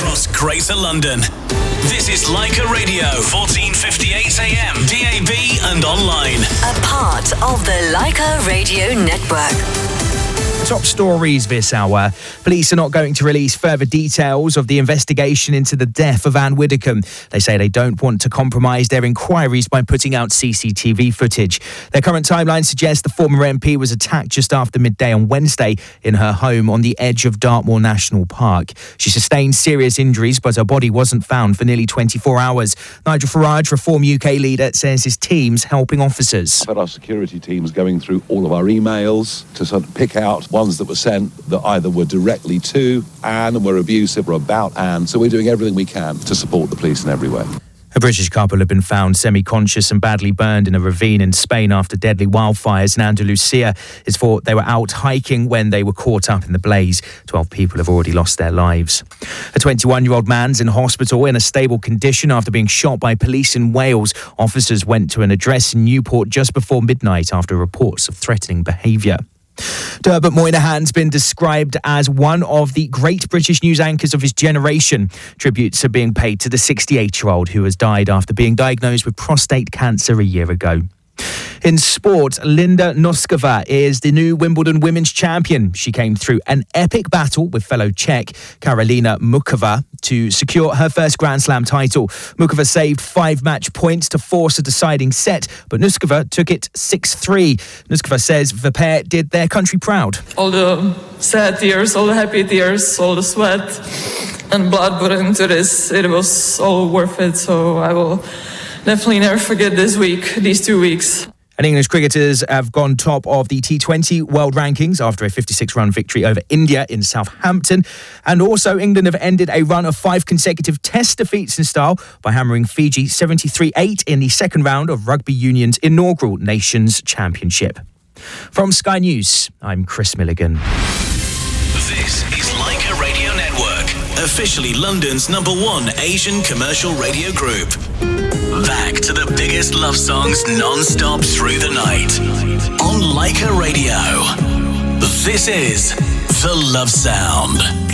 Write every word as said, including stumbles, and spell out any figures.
across Greater London. This is Leica Radio, fourteen fifty-eight A M, D A B and online. A part of the Leica Radio Network. Top stories this hour. Police are not going to release further details of the investigation into the death of Anne Widdecombe. They say they don't want to compromise their inquiries by putting out C C T V footage. Their current timeline suggests the former M P was attacked just after midday on Wednesday in her home on the edge of Dartmoor National Park. She sustained serious injuries, but her body wasn't found for nearly twenty-four hours. Nigel Farage, Reform U K leader, says his team's helping officers. But our security team's going through all of our emails to sort of pick out ones that were sent that either were directly to Anne and were abusive or about Anne. So we're doing everything we can to support the police in every way. A British couple have been found semi-conscious and badly burned in a ravine in Spain after deadly wildfires in Andalusia. It's thought they were out hiking when they were caught up in the blaze. Twelve people have already lost their lives. A twenty-one-year-old man's in hospital in a stable condition after being shot by police in Wales. Officers went to an address in Newport just before midnight after reports of threatening behaviour. Dermot Moynihan's been described as one of the great British news anchors of his generation. Tributes are being paid to the sixty-eight-year-old who has died after being diagnosed with prostate cancer a year ago. In sport, Linda Noskova is the new Wimbledon women's champion. She came through an epic battle with fellow Czech Karolina Mukova to secure her first Grand Slam title. Mukova saved five match points to force a deciding set, but Noskova took it six three. Noskova says the pair did their country proud. All the sad tears, all the happy tears, all the sweat and blood put into this, it was all worth it. So I will definitely never forget this week, these two weeks. And English cricketers have gone top of the T twenty world rankings after a fifty-six run victory over India in Southampton. And also England have ended a run of five consecutive test defeats in style by hammering Fiji seventy-three eight in the second round of Rugby Union's inaugural Nations Championship. From Sky News, I'm Chris Milligan. This is Leica Radio Network, officially London's number one Asian commercial radio group. Back to the biggest love songs non-stop through the night. On Leica Radio, this is The Love Sound.